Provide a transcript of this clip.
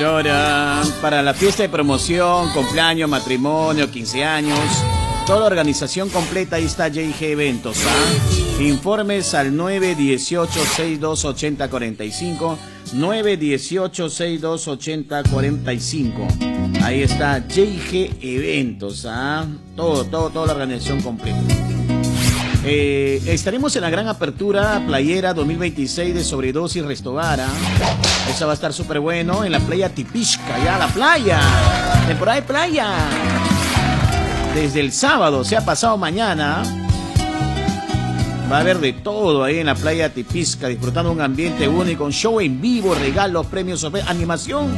Para la fiesta de promoción, cumpleaños, matrimonio, 15 años, toda organización completa, ahí está JG Eventos, ¿ah? Informes al 918-6280-45, 918-6280-45. Ahí está JG Eventos, ¿ah? Toda la organización completa. Estaremos en la gran apertura playera 2026 de Sobredosis Restobar, ¿ah? Eso va a estar súper bueno en la playa Tipisca, ya la playa, temporada de playa. Desde el sábado, o sea, pasado mañana, va a haber de todo ahí en la playa Tipisca, disfrutando un ambiente único, un show en vivo, regalos, premios, animación.